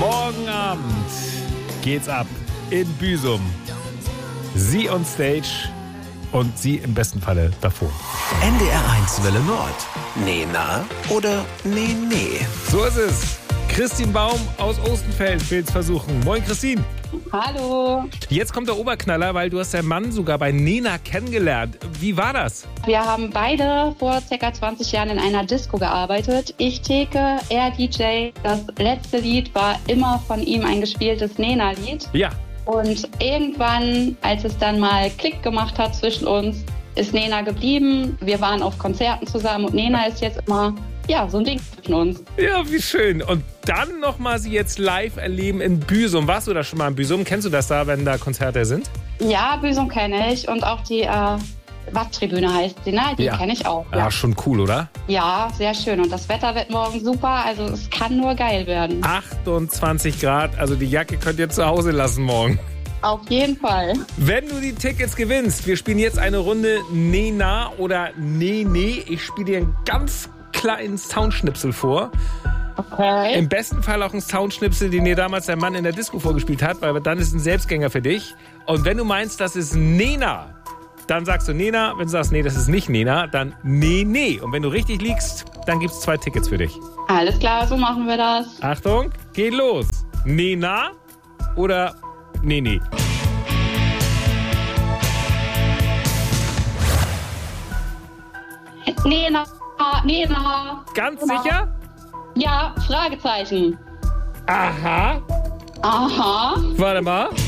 Morgen Abend geht's ab in Büsum. Sie on Stage und Sie im besten Falle davor. NDR1 Welle Nord. Nee, na oder nee, nee. So ist es. Christine Baum aus Ostenfeld will es versuchen. Moin Christine. Hallo. Jetzt kommt der Oberknaller, weil du hast deinen Mann sogar bei Nena kennengelernt. Wie war das? Wir haben beide vor ca. 20 Jahren in einer Disco gearbeitet. Ich Theke, er DJ. Das letzte Lied war immer von ihm ein gespieltes Nena-Lied. Ja. Und irgendwann, als es dann mal Klick gemacht hat zwischen uns, ist Nena geblieben. Wir waren auf Konzerten zusammen und Nena ist jetzt immer, so ein Ding zwischen uns. Ja, wie schön. Und dann nochmal sie jetzt live erleben in Büsum. Warst du da schon mal in Büsum? Kennst du das da, wenn da Konzerte sind? Ja, Büsum kenne ich und auch die Watttribüne heißt sie, ne? Die kenne ich auch. Ja, schon cool, oder? Ja, sehr schön. Und das Wetter wird morgen super. Also es kann nur geil werden. 28 Grad. Also die Jacke könnt ihr zu Hause lassen morgen. Auf jeden Fall. Wenn du die Tickets gewinnst, wir spielen jetzt eine Runde Nena oder Nee. Ich spiele dir einen ganz kleinen Soundschnipsel vor. Okay. Im besten Fall auch ein Soundschnipsel, den dir damals dein Mann in der Disco vorgespielt hat, weil dann ist es ein Selbstgänger für dich. Und wenn du meinst, das ist Nena, dann sagst du Nena. Wenn du sagst, nee, das ist nicht Nena, dann Nee. Und wenn du richtig liegst, dann gibt's 2 Tickets für dich. Alles klar, so machen wir das. Achtung, geht los. Nena oder Nee. Nena. Ganz sicher? Ja, Fragezeichen. Aha. Aha. Warte mal.